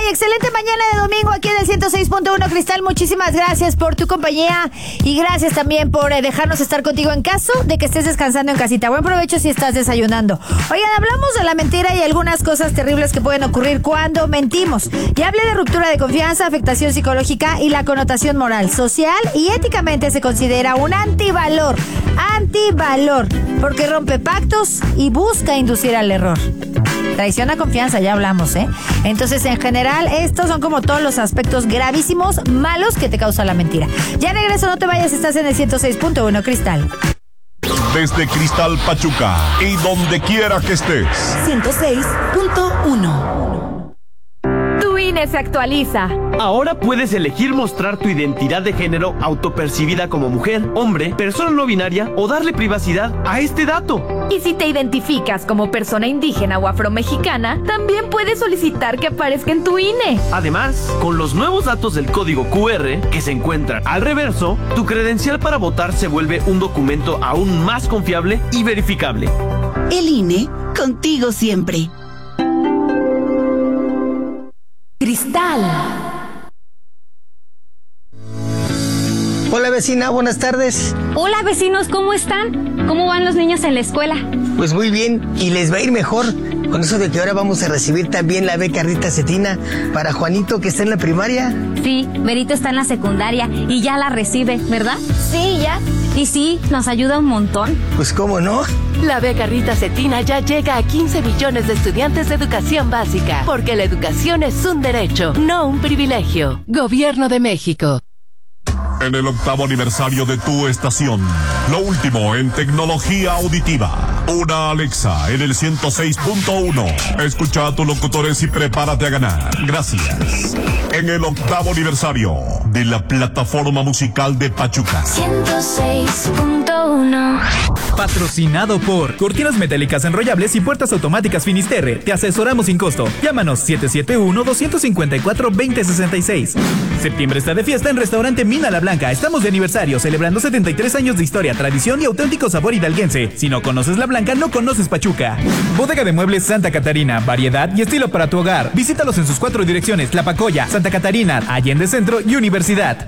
excelente mañana de domingo aquí en el 106.1 Cristal. Muchísimas gracias por tu compañía y gracias también por dejarnos estar contigo en caso de que estés descansando en casita. Buen provecho si estás desayunando. Oigan, hablamos de la mentira y algunas cosas terribles que pueden ocurrir cuando mentimos. Ya hablé de ruptura de confianza, afectación psicológica y la connotación moral, social y éticamente se considera un antivalor, porque rompe pactos y busca inducir al error. Traición a confianza, ya hablamos, ¿eh? Entonces, en general, estos son como todos los aspectos gravísimos, malos que te causa la mentira. Ya regreso, no te vayas, estás en el 106.1 Cristal. Desde Cristal Pachuca y donde quiera que estés. 106.1. Tu INE se actualiza. Ahora puedes elegir mostrar tu identidad de género autopercibida como mujer, hombre, persona no binaria o darle privacidad a este dato. Y si te identificas como persona indígena o afromexicana, también puedes solicitar que aparezca en tu INE. Además, con los nuevos datos del código QR que se encuentran al reverso, tu credencial para votar se vuelve un documento aún más confiable y verificable. El INE, contigo siempre. Cristal. Hola vecina, buenas tardes. Hola vecinos, ¿cómo están? ¿Cómo van los niños en la escuela? Pues muy bien, y les va a ir mejor con eso de que ahora vamos a recibir también la beca Rita Cetina para Juanito que está en la primaria. Sí, Berito está en la secundaria y ya la recibe, ¿verdad? Sí, ya. Y sí, nos ayuda un montón. Pues cómo no. La beca Rita Cetina ya llega a 15 millones de estudiantes de educación básica, porque la educación es un derecho, no un privilegio. Gobierno de México. En el 8º aniversario de tu estación, lo último en tecnología auditiva. Una Alexa en el 106.1. Escucha a tus locutores y prepárate a ganar. Gracias. En el 8º aniversario de la plataforma musical de Pachuca. 106.1. Patrocinado por Cortinas Metálicas Enrollables y Puertas Automáticas Finisterre. Te asesoramos sin costo. Llámanos 771-254-2066. Septiembre está de fiesta en Restaurante Mina La Blanca. Estamos de aniversario, celebrando 73 años de historia, tradición y auténtico sabor hidalguense. Si no conoces La Blanca, no conoces Pachuca. Bodega de Muebles Santa Catarina. Variedad y estilo para tu hogar. Visítalos en sus 4 direcciones: Tlapacoya, Santa Catarina, Allende Centro y Universidad.